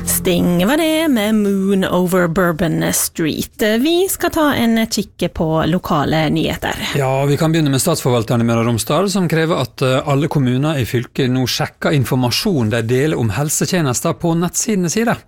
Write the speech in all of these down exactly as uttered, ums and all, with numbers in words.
Sting var det med Moon over Bourbon Street. Vi skal ta en kikke på lokale nyheter. Ja, vi kan begynne med statsforvalteren i Møre og Romsdal, som krever at alle kommuner i fylket nå sjekker informasjon de deler om helsetjenester på nettsidene sine.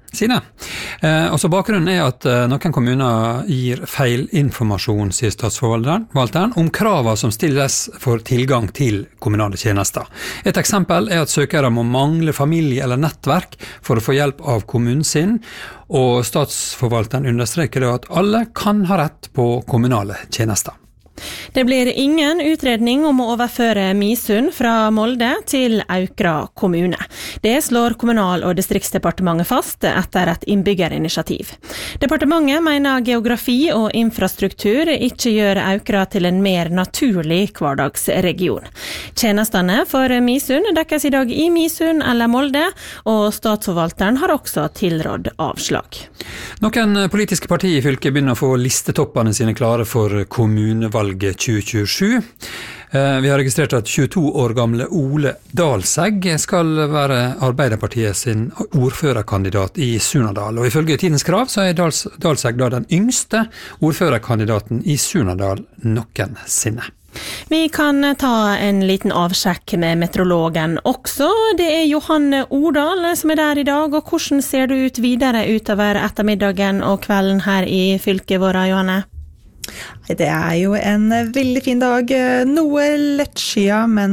Eh, også bakgrunnen er at noen kommuner gir feil informasjon, sier statsforvalteren, om krav som stilles for tilgang til kommunale tjenester. Et eksempel er at søkere må mangle familie eller nettverk for å få hjelp av kommunen sin, og statsforvalteren understreker at alle kan ha rett på kommunale tjenester. Det blir ingen utredning om å overføre Misund fra Molde til Aukra kommune. Det slår Kommunal- og distriktsdepartementet fast etter et innbyggerinitiativ. Departementet mener geografi og infrastruktur ikke gjør Aukra til en mer naturlig hverdagsregion. Tjenestene for Misund dekkes i dag i Misund eller Molde, og statsforvalteren har også tilrådd avslag. Noen politiske partier i fylket begynner å få listetoppene sine klare for kommunevalg tjue tjuesju. Vi har registrert at tjueto år gamle Ole Dalsegg skal være Arbeiderpartiet sin ordførerkandidat i Surnadal. Og ifølge Tidens Krav så er Dals, Dalsegg da den yngste ordførerkandidaten i Surnadal noensinne. Vi kan ta en liten avsjekk med meteorologen også. Det er Johanne Ordal som er der i dag, og hvordan ser det ut videre utover ettermiddagen og kvelden her i fylket vårt, Johanne? Det er jo en veldig fin dag, noe lettskya, men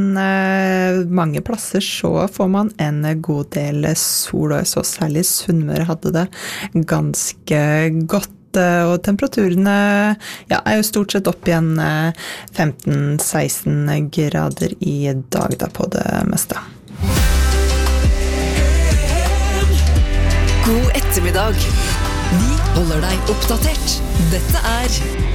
mange plasser så får man en god del sol, og så særlig Sunnmøre hadde det ganske godt. Og temperaturene ja, er jo stort sett opp igjen femten seksten grader i dag da på det meste. God ettermiddag. Vi holder deg oppdatert. Dette er